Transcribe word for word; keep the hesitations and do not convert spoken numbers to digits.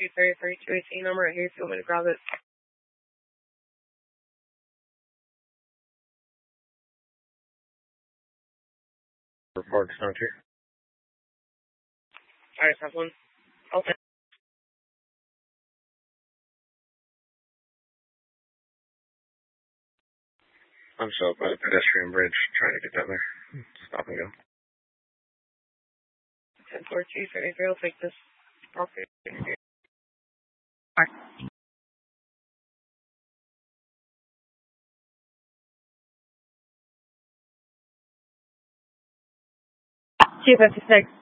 two three three two eighteen number right here if you want me to grab it. Report count here. I just have one. I'll take I'm still by the pedestrian bridge trying to get down there. Stop and go. ten four two three three, I'll take this property. Alright. two fifty-six.